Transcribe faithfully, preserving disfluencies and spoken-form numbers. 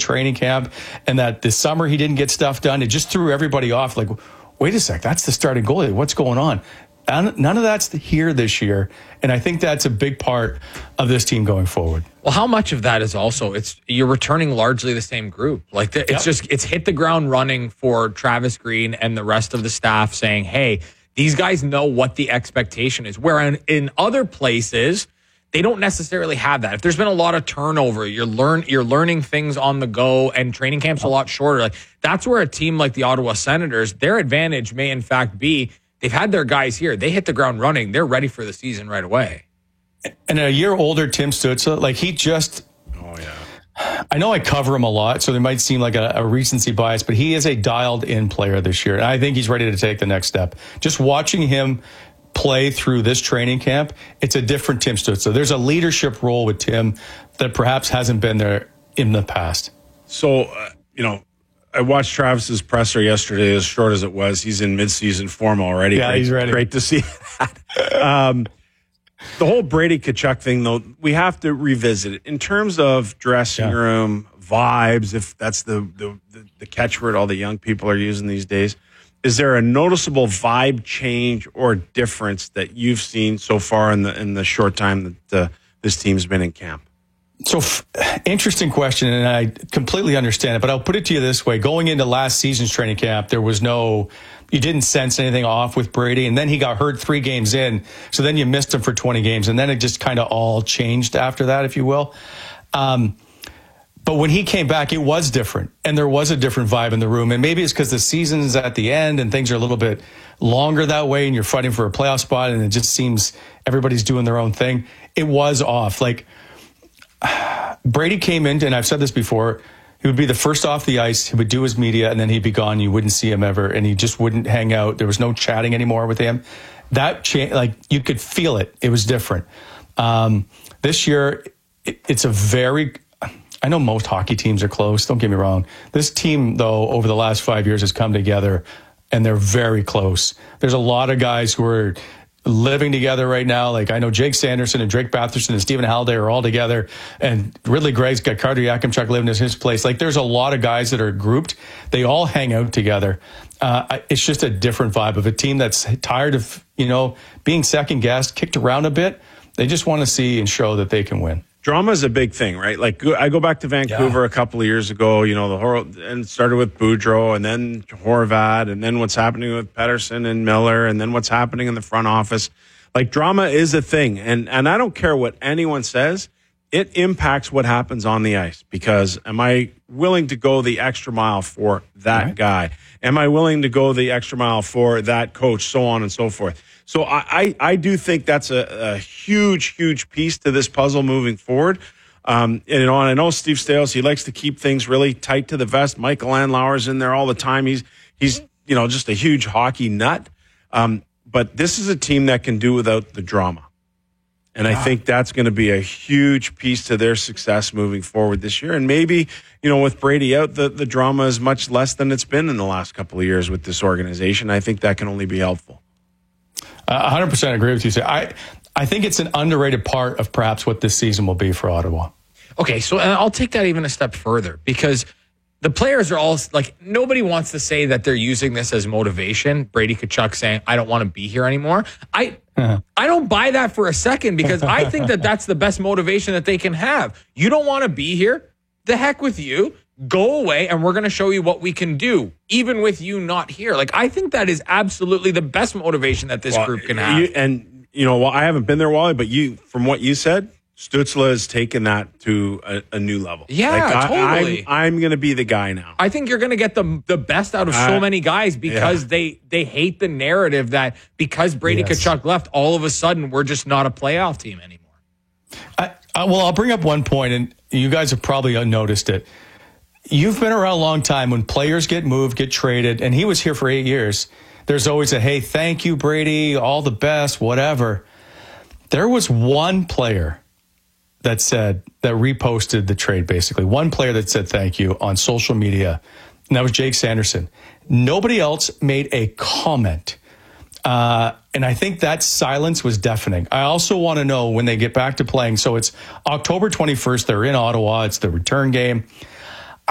training camp and that this summer he didn't get stuff done. It just threw everybody off. Like, wait a sec, that's the starting goalie. What's going on? And none of that's here this year. And I think that's a big part of this team going forward. Well, how much of that is also, it's you're returning largely the same group. Like the, it's yep. just, it's hit the ground running for Travis Green and the rest of the staff saying, hey, these guys know what the expectation is. Where in, in other places, they don't necessarily have that. If there's been a lot of turnover, you're learn you're learning things on the go, and training camp's a lot shorter. Like that's where a team like the Ottawa Senators, their advantage may in fact be they've had their guys here. They hit the ground running. They're ready for the season right away. And a year older Tim Stützle, like he just, oh yeah. I know I cover him a lot, so there might seem like a, a recency bias, but he is a dialed-in player this year, and I think he's ready to take the next step. Just watching him play through this training camp, it's a different Tim Stützle. There's a leadership role with Tim that perhaps hasn't been there in the past. So, uh, you know, I watched Travis's presser yesterday, as short as it was. He's in midseason form already. Yeah, great, he's ready. Great to see that. um, the whole Brady Tkachuk thing, though, we have to revisit it in terms of dressing yeah. room vibes. If that's the, the the the catchword all the young people are using these days, is there a noticeable vibe change or difference that you've seen so far in the in the short time that uh, this team's been in camp? So, f- interesting question, and I completely understand it, but I'll put it to you this way. Going into last season's training camp, there was no, you didn't sense anything off with Brady, and then he got hurt three games in, so then you missed him for twenty games, and then it just kind of all changed after that, if you will. Um, but when he came back, it was different, and there was a different vibe in the room, and maybe it's because the season's at the end, and things are a little bit longer that way, and you're fighting for a playoff spot, and it just seems everybody's doing their own thing. It was off. Like, Brady came in, and I've said this before, he would be the first off the ice, he would do his media, and then he'd be gone. You wouldn't see him ever, and he just wouldn't hang out. There was no chatting anymore with him. That cha- like you could feel it. It was different. Um, this year, it, it's a very, I know most hockey teams are close, don't get me wrong. This team, though, over the last five years has come together, and they're very close. There's a lot of guys who are living together right now. Like I know Jake Sanderson and Drake Batherson and Stephen Halliday are all together, and Ridley Gregg's got Carter Yakimchuk living in his place. Like there's a lot of guys that are grouped. They all hang out together. Uh, it's just a different vibe of a team that's tired of, you know, being second guessed, kicked around a bit. They just want to see and show that they can win. Drama is a big thing, right? Like I go back to Vancouver yeah. a couple of years ago, you know, the whole, and it started with Boudreau and then Horvat and then what's happening with Pettersson and Miller and then what's happening in the front office. Like drama is a thing. And, and I don't care what anyone says. It impacts what happens on the ice, because am I willing to go the extra mile for that right. guy? Am I willing to go the extra mile for that coach? So on and so forth. So I, I, I do think that's a, a huge, huge piece to this puzzle moving forward. Um, and, you know, and I know Steve Staios, he likes to keep things really tight to the vest. Michael Andlauer's in there all the time. He's, he's you know, just a huge hockey nut. Um, but this is a team that can do without the drama. And yeah. I think that's going to be a huge piece to their success moving forward this year. And maybe, you know, with Brady out, the, the drama is much less than it's been in the last couple of years with this organization. I think that can only be helpful. Uh, one hundred percent agree with you. I, I think it's an underrated part of perhaps what this season will be for Ottawa. Okay, so I'll take that even a step further, because the players are all like, nobody wants to say that they're using this as motivation. Brady Tkachuk saying, I don't want to be here anymore. I uh-huh. I don't buy that for a second, because I think that that's the best motivation that they can have. You don't want to be here? The heck with you. Go away, and we're going to show you what we can do, even with you not here. Like, I think that is absolutely the best motivation that this well, group can have. You, and, you know, well, I haven't been there, Wally, but you, from what you said, Stützle has taken that to a, a new level. Yeah, like, totally. I, I'm, I'm going to be the guy now. I think you're going to get the the best out of so uh, many guys, because yeah. they, they hate the narrative that because Brady yes. Tkachuk left, all of a sudden we're just not a playoff team anymore. I, I, well, I'll bring up one point, and you guys have probably noticed it. You've been around a long time. When players get moved, get traded, and he was here for eight years, there's always a, hey, thank you, Brady, all the best, whatever. There was one player that said, that reposted the trade, basically. One player that said thank you on social media, and that was Jake Sanderson. Nobody else made a comment. Uh, and I think that silence was deafening. I also want to know when they get back to playing. So it's October twenty-first. They're in Ottawa. It's the return game.